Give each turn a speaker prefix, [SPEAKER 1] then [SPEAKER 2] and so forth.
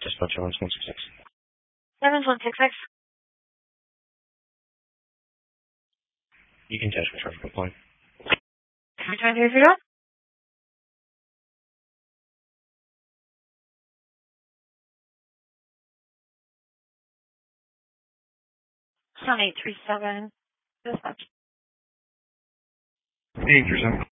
[SPEAKER 1] Dispatch 166.
[SPEAKER 2] 7166.
[SPEAKER 1] You can test control for point.
[SPEAKER 2] 323 837. Dispatch.
[SPEAKER 1] 837.